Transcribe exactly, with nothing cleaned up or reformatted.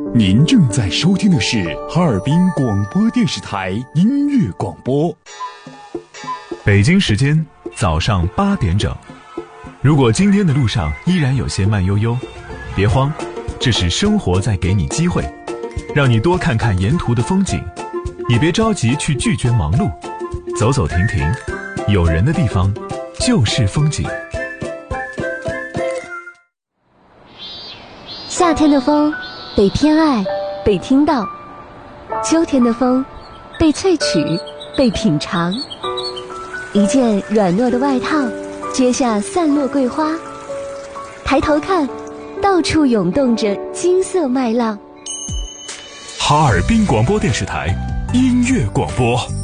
您正在收听的是哈尔滨广播电视台音乐广播。 北京时间早上八点整。如果今天的路上依然有些慢悠悠，别慌，这是生活在给你机会，让你多看看沿途的风景。也别着急去拒绝忙碌，走走停停，有人的地方就是风景。 夏天的风被偏爱，被听到；秋天的风被萃取，被品尝。一件软糯的外套，接下散落桂花。抬头看，到处涌动着金色麦浪。 哈尔滨广播电视台音乐广播。